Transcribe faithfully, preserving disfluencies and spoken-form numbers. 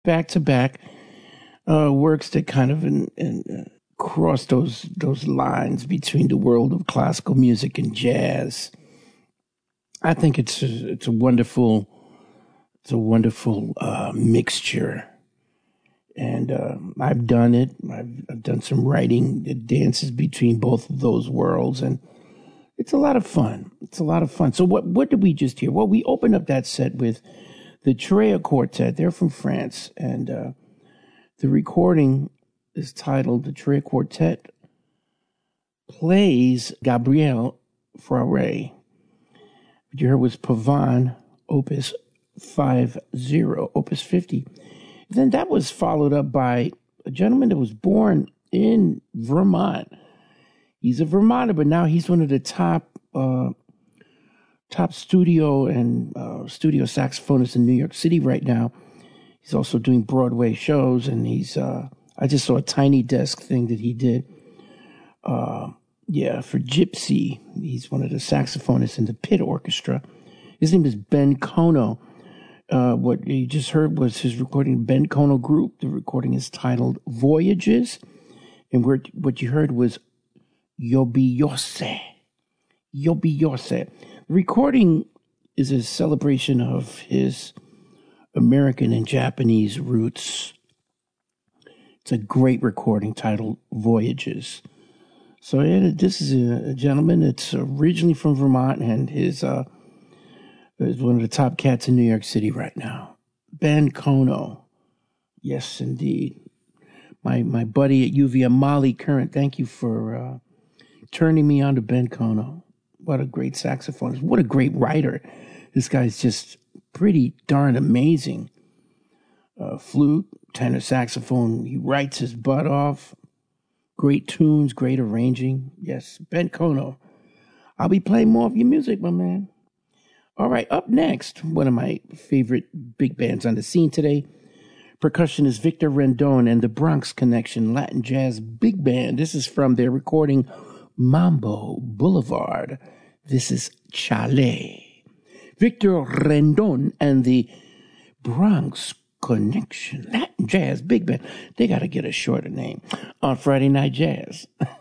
back to back uh, works that kind of in, in, uh, cross those those lines between the world of classical music and jazz. I think it's a, it's a wonderful it's a wonderful uh, mixture, and uh, I've done it. I've, I've done some writing that dances between both of those worlds, and it's a lot of fun. It's a lot of fun. So what what did we just hear? Well, we opened up that set with the Trea Quartet. They're from France, and uh, the recording is titled "The Trea Quartet Plays Gabriel Fauré." What you heard was Pavane, Opus fifty, Opus fifty. Then that was followed up by a gentleman that was born in Vermont. He's a Vermonter, but now he's one of the top uh, top studio and uh, studio saxophonists in New York City right now. He's also doing Broadway shows, and he's uh, I just saw a Tiny Desk thing that he did. Uh, yeah, for Gypsy. He's one of the saxophonists in the Pit Orchestra. His name is Ben Kono. Uh, what you just heard was his recording, Ben Kono Group. The recording is titled Voyages. And what you heard was Yobiyose. Yobiyose. The recording is a celebration of his American and Japanese roots. It's a great recording titled Voyages. So yeah, this is a, a gentleman that's originally from Vermont, and his uh, is one of the top cats in New York City right now. Ben Kono. Yes, indeed. My my buddy at U V M, Molly Current, thank you for uh, turning me on to Ben Kono. What a great saxophonist. What a great writer. This guy's just pretty darn amazing. Uh, flute, tenor saxophone. He writes his butt off. Great tunes, great arranging. Yes, Ben Kono. I'll be playing more of your music, my man. All right, up next, one of my favorite big bands on the scene today, percussionist Victor Rendon and the Bronx Connection Latin Jazz Big Band. This is from their recording Mambo Boulevard. This is Chale. Victor Rendon and the Bronx Connection Latin Jazz Big Band. They got to get a shorter name on Friday Night Jazz.